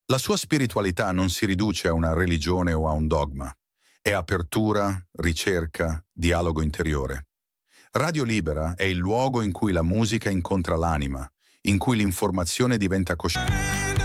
La sua spiritualità non si riduce a una religione o a un dogma. È apertura, ricerca, dialogo interiore. Radio Libera è il luogo in cui la musica incontra l'anima, in cui l'informazione diventa cosciente.